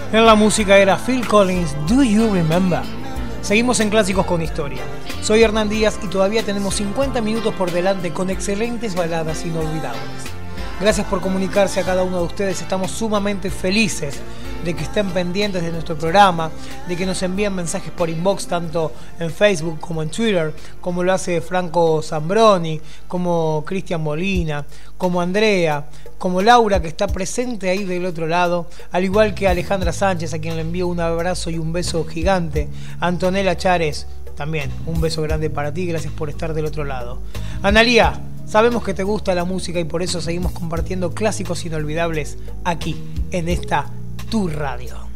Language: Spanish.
En la música era Phil Collins, Do You Remember? Seguimos en Clásicos con Historia. Soy Hernán Díaz y todavía tenemos 50 minutos por delante con excelentes baladas inolvidables. Gracias por comunicarse a cada uno de ustedes. Estamos sumamente felices de que estén pendientes de nuestro programa, de que nos envíen mensajes por inbox tanto en Facebook como en Twitter, como lo hace Franco Zambroni, como Cristian Molina, como Andrea, como Laura, que está presente ahí del otro lado, al igual que Alejandra Sánchez, a quien le envío un abrazo y un beso gigante. Antonella Chares, también un beso grande para ti, gracias por estar del otro lado. Analía, sabemos que te gusta la música y por eso seguimos compartiendo clásicos inolvidables aquí, en esta Tu Radio.